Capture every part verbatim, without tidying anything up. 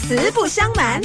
实不相瞒。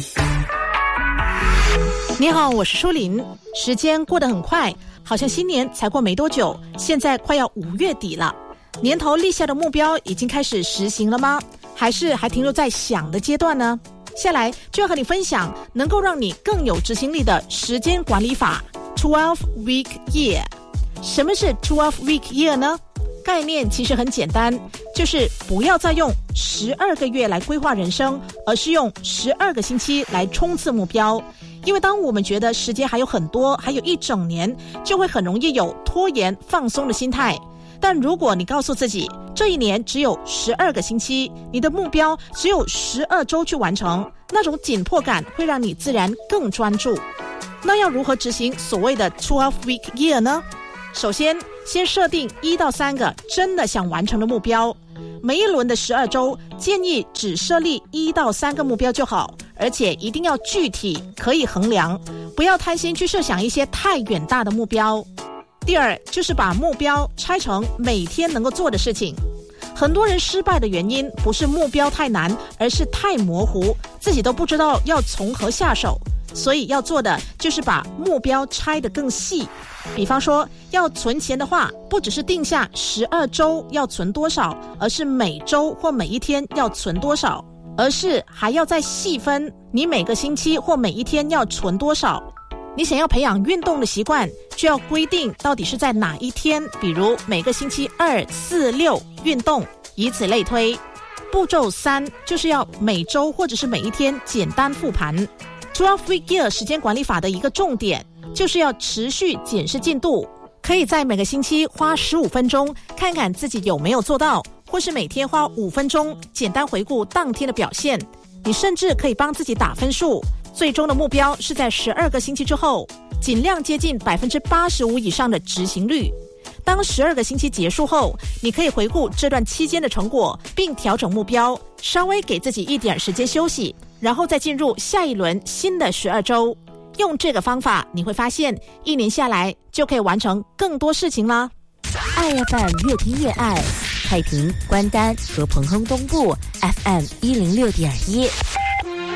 你好，我是舒琳。时间过得很快，好像新年才过没多久，现在快要五月底了。年头立下的目标已经开始实行了吗？还是还停留在想的阶段呢？下来就要和你分享能够让你更有执行力的时间管理法 twelve week year。 什么是 twelve week year 呢？概念其实很简单，就是不要再用十二个月来规划人生，而是用十二个星期来冲刺目标。因为当我们觉得时间还有很多，还有一整年，就会很容易有拖延放松的心态。但如果你告诉自己这一年只有十二个星期，你的目标只有十二周去完成，那种紧迫感会让你自然更专注。那要如何执行所谓的 twelve week year 呢？首先，先设定一到三个真的想完成的目标。每一轮的十二周，建议只设立一到三个目标就好，而且一定要具体，可以衡量，不要贪心去设想一些太远大的目标。第二，就是把目标拆成每天能够做的事情。很多人失败的原因不是目标太难，而是太模糊，自己都不知道要从何下手。所以要做的就是把目标拆得更细。比方说，要存钱的话，不只是定下十二周要存多少，而是每周或每一天要存多少，而是还要再细分，你每个星期或每一天要存多少。你想要培养运动的习惯，就要规定到底是在哪一天，比如每个星期二、四、六运动，以此类推。步骤三就是要每周或者是每一天简单复盘。twelve week year 时间管理法的一个重点，就是要持续检视进度，可以在每个星期花十五分钟看看自己有没有做到，或是每天花五分钟简单回顾当天的表现。你甚至可以帮自己打分数，最终的目标是在十二个星期之后，尽量接近百分之八十五以上的执行率。当十二个星期结束后，你可以回顾这段期间的成果，并调整目标，稍微给自己一点时间休息，然后再进入下一轮新的十二周。用这个方法，你会发现一年下来就可以完成更多事情啦。 爱 F M 越听越爱，太平、关丹和彭亨东部 F M 一零六点一。